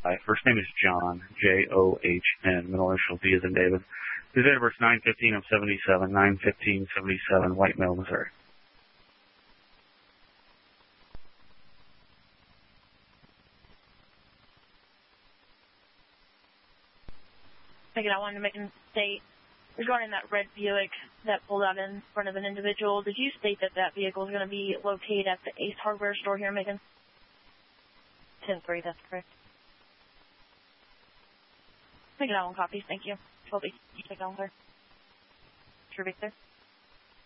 Hi, first name is John, John, middle initial D as in David. His date of birth is 9/15 of 77, 9/15/77, White Mill, Missouri. Again, I wanted to make a state regarding that red Buick that pulled out in front of an individual. Did you state that that vehicle is going to be located at the Ace Hardware store here, Megan? 10-3, that's correct. Take it out on copies, thank you. 12 take it on, sir. Sure, Victor.